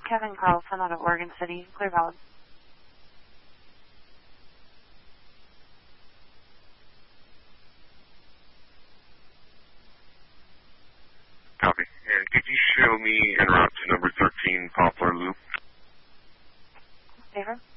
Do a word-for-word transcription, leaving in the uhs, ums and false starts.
Kevin Carlson out of Oregon City. Clear valid. Copy. And could you show me en route to number thirteen Poplar Loop? Favor?